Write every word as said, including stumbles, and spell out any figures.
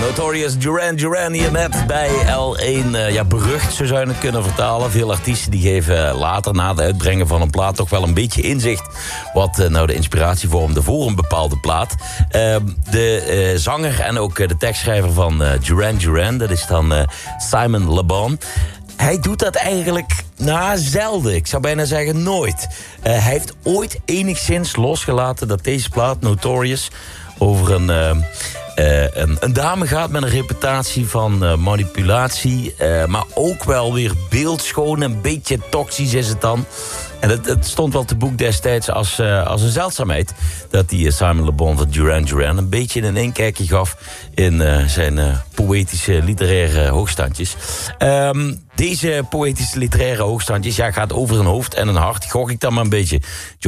Notorious Duran Duran hier net bij L één. Uh, ja, berucht, zo zou je het kunnen vertalen. Veel artiesten die geven later, na het uitbrengen van een plaat, toch wel een beetje inzicht wat uh, nou de inspiratie vormde voor een bepaalde plaat. Uh, de uh, zanger en ook uh, de tekstschrijver van uh, Duran Duran, dat is dan uh, Simon Le Bon. Hij doet dat eigenlijk nou, zelden. Ik zou bijna zeggen nooit. Uh, hij heeft ooit enigszins losgelaten dat deze plaat, Notorious, over een, uh, uh, een, een dame gaat met een reputatie van uh, manipulatie. Uh, maar ook wel weer beeldschoon. Een beetje toxisch is het dan. En het, het stond wel te boek destijds als, uh, als een zeldzaamheid dat die uh, Simon Le Bon van Duran Duran een beetje een inkijkje gaf in uh, zijn uh, poëtische literaire hoogstandjes. Um, deze poëtische literaire hoogstandjes, ja, gaat over een hoofd en een hart. Gok ik dan maar een beetje.